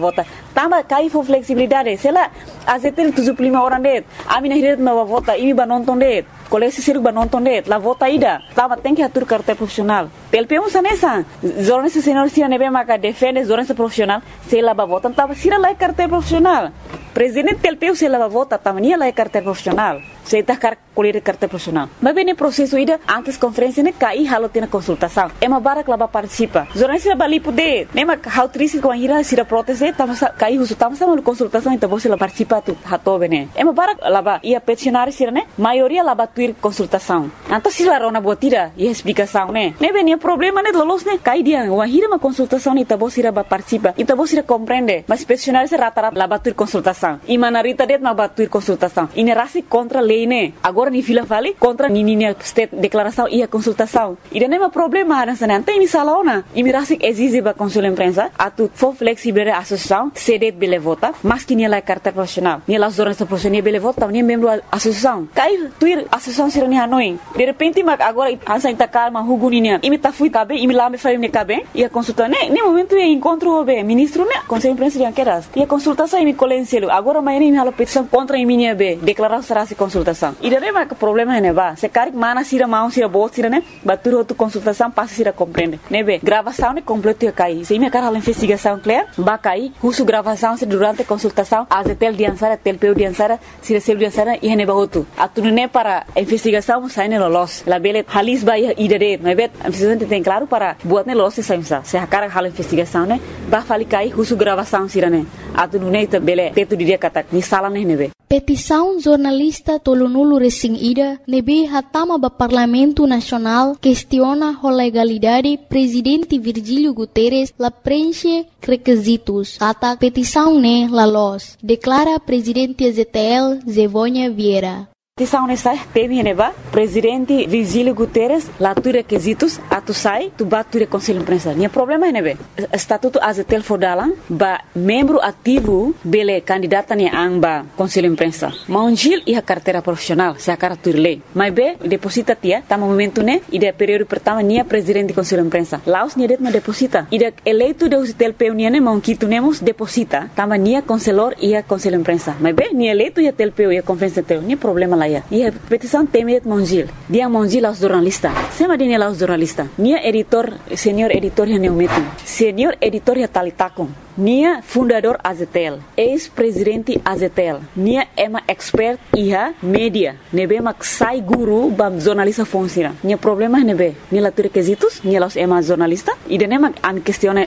vota. Tamba kai for flexibilidade. Sei lá, AZTL 75 orang det. Ami na hiret ma vota, imi ba nonton det. Kolesi siruk ba nonton det. La vota ida. Tamba tem que atur carteira profissional. TLP sanesa. Jornalista senior sia nebe maka defende jornalista profissional. Sei lá ba vota, tamba sira lá carteira profissional. Presidente TLP sei lá ba vota, tamba nia lá carteira profissional. Sei tá colher carteira profissional. Mas bem no processo ida antes conferência né cai halo tem consultação. É uma barra que lá participa. Jornalista ba lipo de, né mas how triste com a ira sira proteste, tamba cai uso tamba sama consultação então você lá participa tu hato bene. É uma barra lá ba ia peticionar sira né, maioria lá ba tuir consultação. Então se lá rona botira e explicação né. Né bem problema né lolos né cai dia uma ira uma consultação então você lá ba participa. Então você lá compreende. Mas peticionar se rata-rata lá ba tuir consultação. E manarita det ma ba tuir consultação. Inerasi contra lei né. Agora ni fila vale contra nininha state declaração e a consultação. E não é um problema nessa não tem misalona. E mirasi exige ba consul imprensa atu for flexible a associação cede bele vota, mas que ni la carta profissional. Ni la jornalista profissional bele vota, ni membro da associação. Cai tuir associação sirani hanoi. De repente mas agora ansa inta calma huguninya. Imi ta fui cabe, imi lá me fai me cabe e a consulta né, momento é encontro be ministro né, conselho imprensa de anqueras. E a consultação imi colencielo. Agora mas imi hala petição contra imi be, declaração será se consultação. E daí mas problema é ba se cari mana sira mão sira bot sira né batur outra consultação passa sira compreende né be gravação né completo ia cair se minha cara a investigação clear ba cair uso gravação se durante consultação AZTL diansara TLP diansara sira sel diansara e ne ba outro atu né para investigação sai ne lolos la bele halis ba idade né be a investigação tem claro para buat ne lolos se a cara a investigação né ba fali cair uso gravação sira né atu né bele teto dia kata ni sala né be petição jornalista Tolonulu Resing Ida nebe hatama ba Parlamento Nacional questiona a legalidade presidente Virgílio Guterres la preenche requisitos. Kata petição ne la los, declara presidente AZTL Zevônia Vieira. Petição nessa teme neba presidente Virgílio Guterres lá tu requisitos atu sai tu bat tu conselho imprensa. Nia problema nebe estatuto AZTL fodalan ba membro ativo bele candidata ne amba conselho imprensa. Maunjil e a carteira profissional se a cara tu lei. Mas be deposita tia tá momento né e de período pertama nia presidente conselho imprensa. Laos nia det ma deposita. E de eleito de AZTL unia ne monquito nemos deposita tama nia conselor e a conselho imprensa. Mas be nia eleito e a TLP e a conferência teu nia problema lá. E a petição tem Monjil. Dia Monjil aos jornalistas. Sema dia aos jornalistas. Nia editor, senior editor ya neumetin. Senior editor ya talitakon. Nia fundador AZTL. Ex-presidente AZTL. Nia ema expert iha media. Nebe mak sai guru bam jornalista funciona. Nia problema nebe. Nia latu requisitos. Nia los ema jornalista. E de nema am questione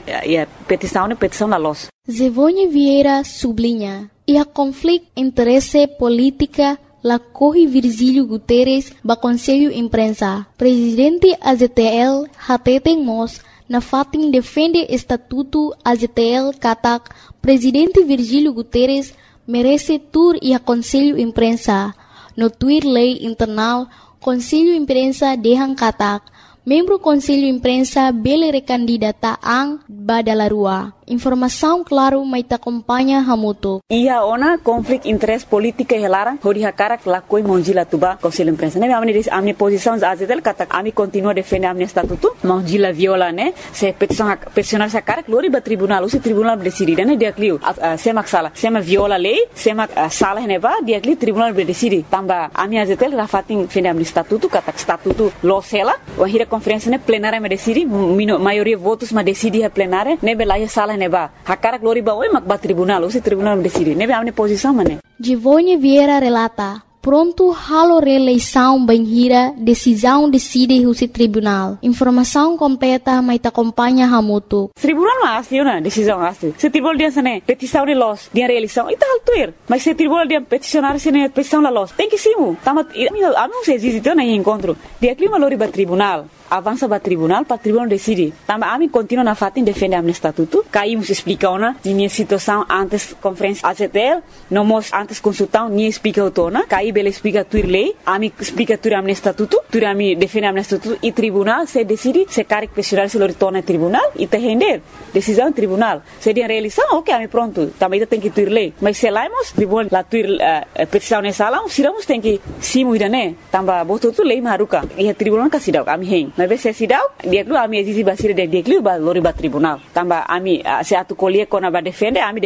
petição la los. Zevônia Vieira sublinha. E a conflito interesse política la corre Virgílio Guterres ba Conselho Imprensa. Presidente AZTL hateten mos na fatin defende estatuto AZTL katak Presidente Virgílio Guterres merece tur e a Conselho Imprensa. No tuir lei internal Conselho Imprensa dehang katak membro Conselho Imprensa bele recandidata ang badalarua. Informação claro mai ta acompanha hamuto. Ia ona conflito interesse política e larang hori hakara lakoi monjila tuba Conselho Imprensa. Ne amni posição AZTL kata ami continua defender amni estatuto monjila viola ne se peticionar sa cara glori ba tribunal usi tribunal decide ne dia clio semak sala sema viola lei semak sala ne ba dia clio tribunal decide tamba ami AZTL rafatin defender amni estatuto kata estatuto losela wa hira conferência ne plenária me decide maioria votos ma decide a plenária ne belaya sala neba hakara glori ba oi mak ba tribunal usi tribunal decide nebe amne posição mane Zevônia Vieira relata pronto halo reeleição banhira decisão decide usi tribunal informação completa mai ta acompanha hamuto tribunal mas na decisão asli se tribunal dia sane petição de los dia reeleição e tal tuir mas se tribunal dia peticionar sene petição la los tem que simu tamat ami se existe na encontro dia clima lori ba tribunal avança para tribunal decide. Também a mim continua na fatin defende amne estatuto. Caímos explica ona minha situação antes conferência AZTL, nós antes consultão nem explica o tona. Caí bela explica tuir lei, a mim explica tuir amne estatuto, tuir a mim defende amne estatuto e tribunal se decide se caric pessoal se retorna tribunal e te render decisão tribunal. Se dia realização, ok, a mim pronto. Também tem que tuir lei, mas se laimos tribunal la tuir petição nessa sala, siramos tem que simu idane. Também botou tu lei maruka e a tribunal casidau a mim hen. Mas se sidau dia lu ami exige basir dia lu ba lori ba tribunal tamba ami se atu kolie kona ba defende ami